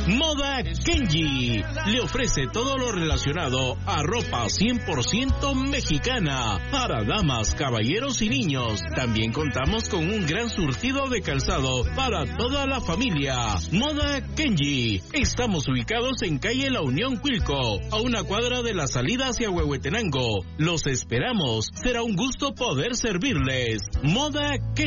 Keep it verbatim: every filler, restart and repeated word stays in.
Moda Kenji le ofrece todo lo relacionado a ropa cien por ciento mexicana para damas, caballeros y niños. También contamos con un gran surtido de calzado para toda la familia. Moda Kenji. Estamos ubicados en calle La Unión Cuilco, a una cuadra de la salida hacia Huehuetenango. Los esperamos. Será un gusto poder servirles. Moda Kenji.